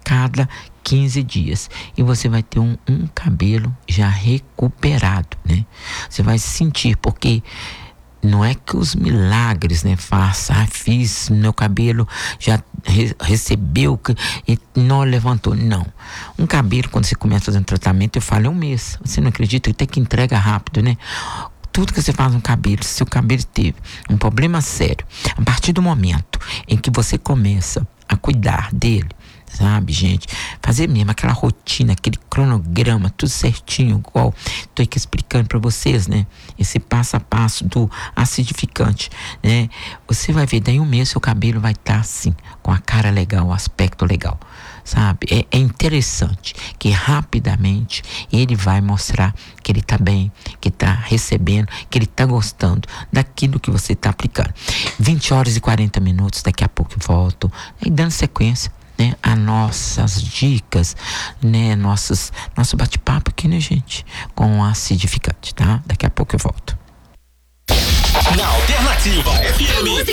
cada 15 dias. E você vai ter um cabelo já recuperado, né? Você vai sentir, porque não é que os milagres, né, fiz, meu cabelo já recebeu e não levantou, não. Um cabelo, quando você começa a fazer um tratamento, eu falo, é um mês. Você não acredita? Tem que entrega rápido, né? Tudo que você faz no cabelo, se o cabelo teve um problema sério, a partir do momento em que você começa a cuidar dele, sabe, gente? Fazer mesmo aquela rotina, aquele cronograma, tudo certinho, igual tô aqui explicando para vocês, né? Esse passo a passo do acidificante, né? Você vai ver, daí um mês seu cabelo vai estar assim, com a cara legal, o aspecto legal, sabe? É interessante que rapidamente ele vai mostrar que ele tá bem, que tá recebendo, que ele tá gostando daquilo que você tá aplicando. 20 horas e 40 minutos, daqui a pouco eu volto, aí dando sequência, né, as nossas dicas, né, nosso bate-papo aqui, né, gente, com o acidificante, tá? Daqui a pouco eu volto. Na Alternativa FM,